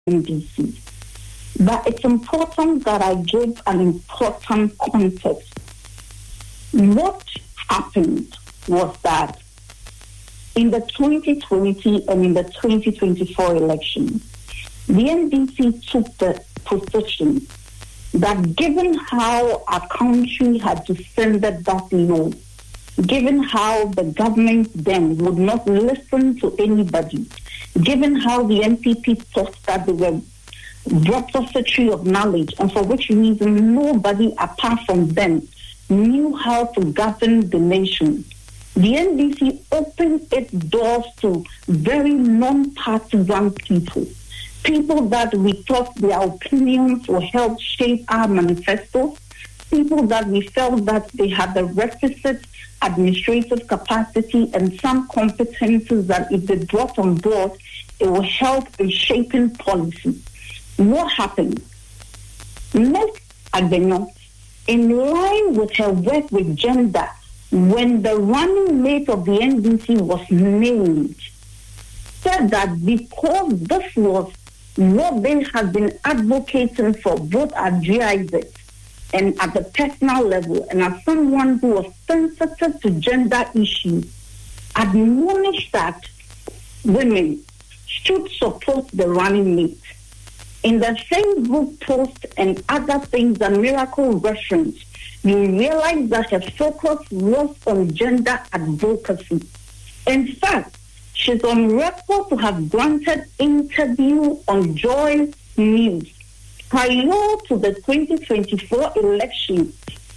NDC. But it's important that I give an important context. What happened was that in the 2020 and in the 2024 election, the NDC took the position that given how our country had descended that low, given how the government then would not listen to anybody, given how the NPP thought that they were repository of knowledge, and for which reason nobody apart from them knew how to govern the nation, the NDC opened its doors to very non-partisan people that we thought their opinions will help shape our manifestos, people that we felt that they had the requisite administrative capacity and some competences that if they brought on board, it will help in shaping policy. What happened? Ms. Agbenor, in line with her work with gender, when the running mate of the NDC was named, said that because this was what they had been advocating for both at GIZ and at the personal level, and as someone who was sensitive to gender issues, admonished that women should support the running mate. In the Facebook post and other things that Miracle referenced, you realize that her focus was on gender advocacy. In fact, she's on record to have granted interview on Joy News prior to the 2024 election,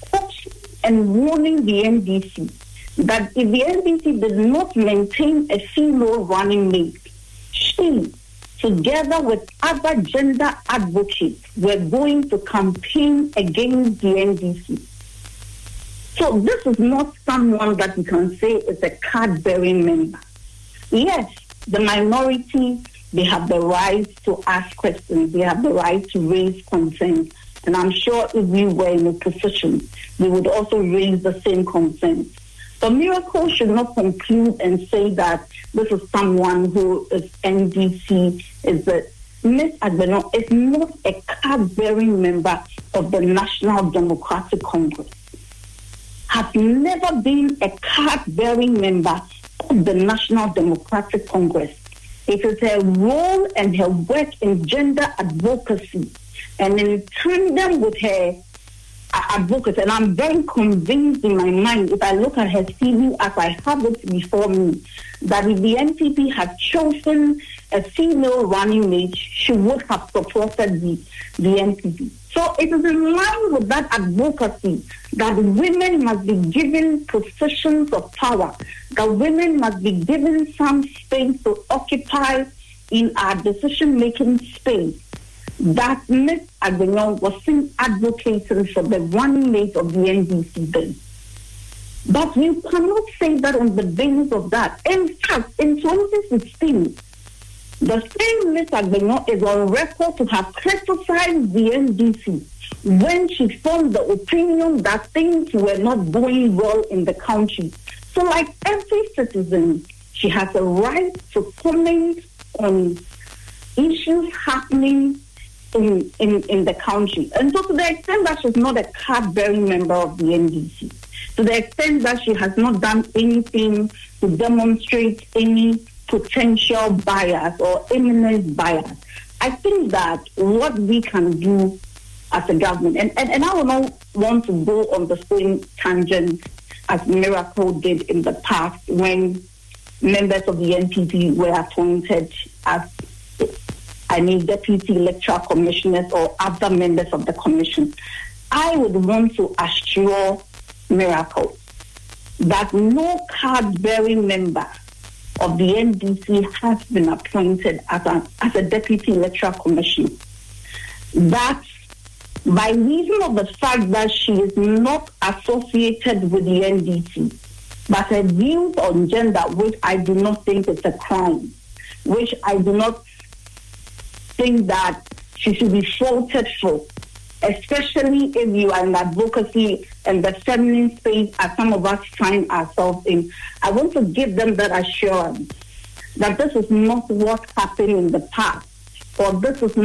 and warning the NDC that if the NDC did not maintain a female running mate, she, together with other gender advocates, were going to campaign against the NDC. So this is not someone that you can say is a card-bearing member. Yes, the minority, they have the right to ask questions, they have the right to raise concerns, and I'm sure if we were in a position, we would also raise the same concerns. But Miracle should not conclude and say that this is someone who is NDC, is a Ms. Agbenor is not a card-bearing member of the National Democratic Congress, has never been a card-bearing member of the National Democratic Congress. It is her role and her work in gender advocacy and in tandem with her advocate, and I'm very convinced in my mind, if I look at her CV as I have it before me, that if the NPP had chosen a female running mate, she would have supported the NPP. So it is in line with that advocacy that women must be given positions of power, that women must be given some space to occupy in our decision-making space, that Ms. Agbenor was seen advocating for the running mate of the NDC then. But you cannot say that on the basis of that. In fact, in 2016, the same Ms. Agbenor is on record to have criticized the NDC when she formed the opinion that things were not going well in the country. So like every citizen, she has a right to comment on issues happening in the country. And so to the extent that she's not a card-bearing member of the NDC, to the extent that she has not done anything to demonstrate any potential bias or imminent bias, I think that what we can do as a government, and I will not want to go on the same tangent as Miracle did in the past when members of the NPP were appointed as deputy electoral commissioners or other members of the commission. I would want to assure Miracle that no card-bearing member of the NDC has been appointed as a deputy electoral commissioner. That by reason of the fact that she is not associated with the NDC, but her views on gender, which I do not think is a crime, which I do not think that she should be faulted for, especially if you are in advocacy and the feminine space as some of us find ourselves in. I want to give them that assurance that this is not what happened in the past. or this is